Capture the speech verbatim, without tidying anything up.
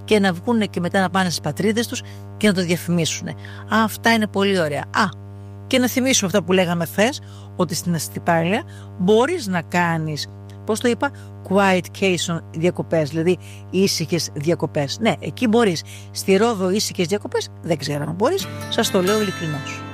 και να βγουν και μετά να πάνε στις πατρίδες τους και να το διαφημίσουν. Α, αυτά είναι πολύ ωραία. Α, και να θυμίσουμε αυτά που λέγαμε χθες, ότι στην Αστυπάλεια μπορείς να κάνεις, πώς το είπα, quietcation διακοπές, δηλαδή ήσυχες διακοπές. Ναι, εκεί μπορείς. Στη Ρόδο ήσυχες διακοπές δεν ξέρω αν μπορείς, σας το λέω ειλικρινώς.